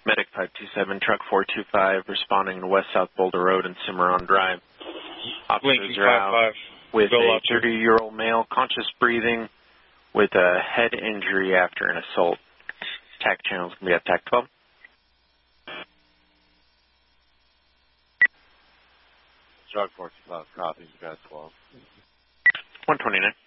Medic 527, Truck 425, responding to West South Boulder Road and Cimarron Drive. Officers are out with a 30-year-old male, conscious breathing, with a head injury after an assault. TAC channels can be at TAC 12. Truck 425, copies, you got 12. 129.